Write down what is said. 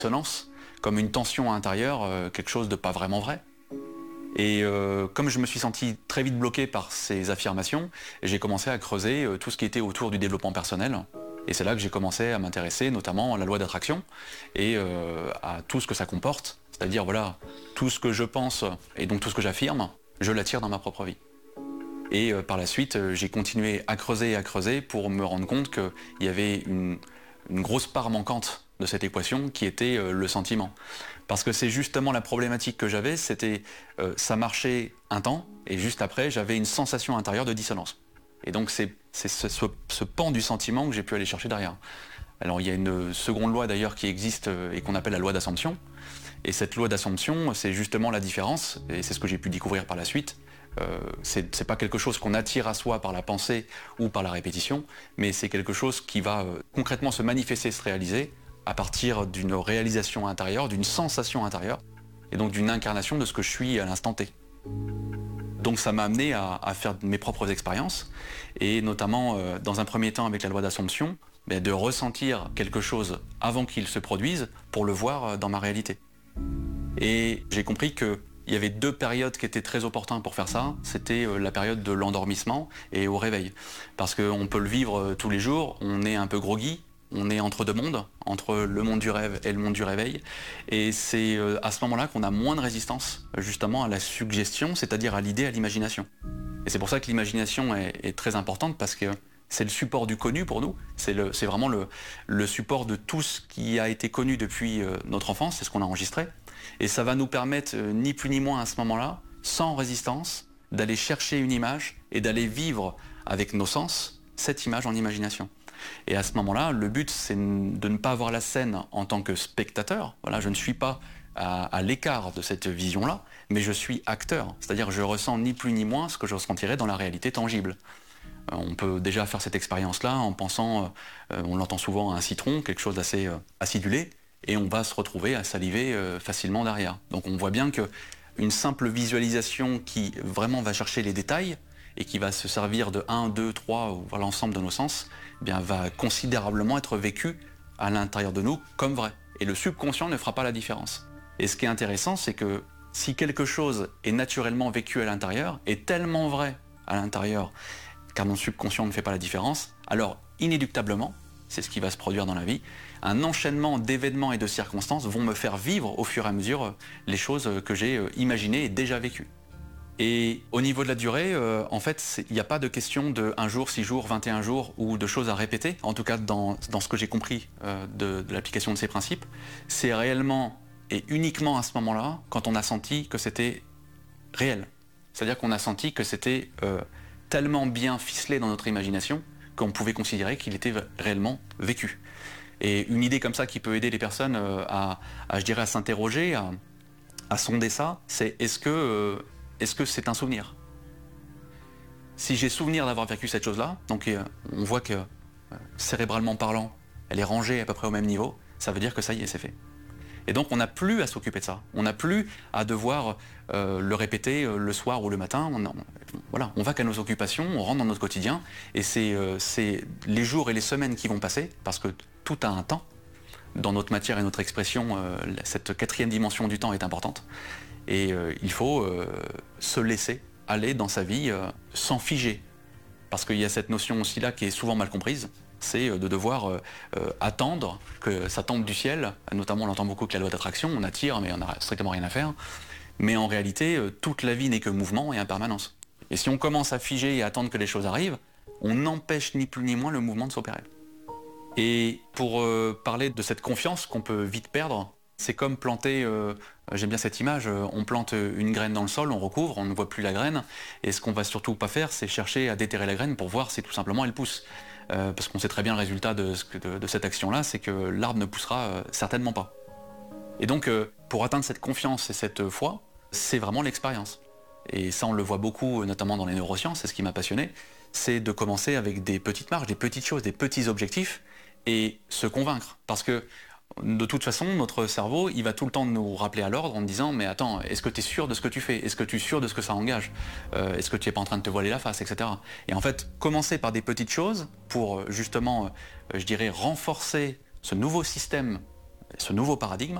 dissonance, comme une tension intérieure, quelque chose de pas vraiment vrai. Et comme je me suis senti très vite bloqué par ces affirmations, j'ai commencé à creuser tout ce qui était autour du développement personnel. Et c'est là que j'ai commencé à m'intéresser notamment à la loi d'attraction et à tout ce que ça comporte. C'est-à-dire, voilà, tout ce que je pense et donc tout ce que j'affirme, je l'attire dans ma propre vie. Et par la suite, j'ai continué à creuser pour me rendre compte qu'il y avait une grosse part manquante de cette équation qui était le sentiment. Parce que c'est justement la problématique que j'avais, c'était ça marchait un temps et juste après j'avais une sensation intérieure de dissonance. Et donc c'est ce pan du sentiment que j'ai pu aller chercher derrière. Alors il y a une seconde loi d'ailleurs qui existe et qu'on appelle la loi d'Assomption. Et cette loi d'Assomption, c'est justement la différence, et c'est ce que j'ai pu découvrir par la suite. C'est pas quelque chose qu'on attire à soi par la pensée ou par la répétition, mais c'est quelque chose qui va concrètement se manifester, se réaliser à partir d'une réalisation intérieure, d'une sensation intérieure, et donc d'une incarnation de ce que je suis à l'instant T. Donc ça m'a amené à faire mes propres expériences, et notamment dans un premier temps avec la loi d'Assomption, de ressentir quelque chose avant qu'il se produise pour le voir dans ma réalité. Et j'ai compris qu'il y avait deux périodes qui étaient très opportunes pour faire ça. C'était la période de l'endormissement et au réveil. Parce qu'on peut le vivre tous les jours, on est un peu groggy, on est entre deux mondes, entre le monde du rêve et le monde du réveil. Et c'est à ce moment-là qu'on a moins de résistance justement à la suggestion, c'est-à-dire à l'idée, à l'imagination. Et c'est pour ça que l'imagination est très importante parce que c'est le support du connu pour nous, c'est vraiment le support de tout ce qui a été connu depuis notre enfance, c'est ce qu'on a enregistré. Et ça va nous permettre, ni plus ni moins à ce moment-là, sans résistance, d'aller chercher une image et d'aller vivre avec nos sens cette image en imagination. Et à ce moment-là, le but, c'est de ne pas voir la scène en tant que spectateur. Voilà, je ne suis pas à l'écart de cette vision-là, mais je suis acteur. C'est-à-dire je ressens ni plus ni moins ce que je ressentirais dans la réalité tangible. On peut déjà faire cette expérience-là en pensant, on l'entend souvent, à un citron, quelque chose d'assez acidulé, et on va se retrouver à saliver facilement derrière. Donc on voit bien qu'une simple visualisation qui vraiment va chercher les détails et qui va se servir de 1, 2, 3 ou l'ensemble de nos sens, eh bien, va considérablement être vécue à l'intérieur de nous comme vrai. Et le subconscient ne fera pas la différence. Et ce qui est intéressant, c'est que si quelque chose est naturellement vécu à l'intérieur, est tellement vrai à l'intérieur, car mon subconscient ne fait pas la différence, alors inéluctablement, c'est ce qui va se produire dans la vie, un enchaînement d'événements et de circonstances vont me faire vivre au fur et à mesure les choses que j'ai imaginées et déjà vécues. Et au niveau de la durée, en fait, il n'y a pas de question de 1 jour, 6 jours, 21 jours ou de choses à répéter, en tout cas dans ce que j'ai compris de l'application de ces principes. C'est réellement et uniquement à ce moment-là, quand on a senti que c'était réel. C'est-à-dire qu'on a senti que c'était tellement bien ficelé dans notre imagination qu'on pouvait considérer qu'il était réellement vécu. Et une idée comme ça qui peut aider les personnes je dirais, à s'interroger, à sonder ça, c'est est-ce que c'est un souvenir? Si j'ai souvenir d'avoir vécu cette chose-là, donc on voit que cérébralement parlant, elle est rangée à peu près au même niveau, ça veut dire que ça y est, c'est fait. Et donc on n'a plus à s'occuper de ça, on n'a plus à devoir le répéter le soir ou le matin, voilà, on va qu'à nos occupations, on rentre dans notre quotidien, et c'est les jours et les semaines qui vont passer, parce que tout a un temps, dans notre matière et notre expression, cette 4e dimension du temps est importante, et il faut se laisser aller dans sa vie sans figer, parce qu'il y a cette notion aussi là qui est souvent mal comprise, c'est de devoir attendre que ça tombe du ciel, notamment on entend beaucoup que la loi d'attraction, on attire mais on n'a strictement rien à faire, mais en réalité toute la vie n'est que mouvement et impermanence. Et si on commence à figer et à attendre que les choses arrivent, on empêche ni plus ni moins le mouvement de s'opérer. Et pour parler de cette confiance qu'on peut vite perdre, c'est comme planter, j'aime bien cette image, on plante une graine dans le sol, on recouvre, on ne voit plus la graine, et ce qu'on va surtout pas faire, c'est chercher à déterrer la graine pour voir si tout simplement elle pousse. Parce qu'on sait très bien le résultat de cette action-là, c'est que l'arbre ne poussera certainement pas. Et donc, pour atteindre cette confiance et cette foi, c'est vraiment l'expérience. Et ça, on le voit beaucoup, notamment dans les neurosciences, c'est ce qui m'a passionné, c'est de commencer avec des petites marges, des petites choses, des petits objectifs, et se convaincre. Parce que, de toute façon, notre cerveau, il va tout le temps nous rappeler à l'ordre en disant « Mais attends, est-ce que tu es sûr de ce que tu fais? Est-ce que tu es sûr de ce que ça engage? Est-ce que tu n'es pas en train de te voiler la face, etc. » Et en fait, commencer par des petites choses pour justement, je dirais, renforcer ce nouveau système ce nouveau paradigme